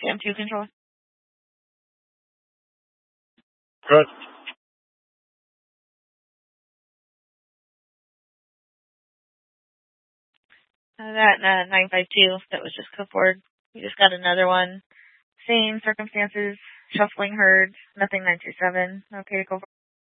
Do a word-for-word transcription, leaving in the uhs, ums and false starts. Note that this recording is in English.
Cam two control. Good. Uh, that uh, nine five two, that was just code forward. We just got another one. Same circumstances, shuffling herd, nothing nine two seven. Okay, go forward.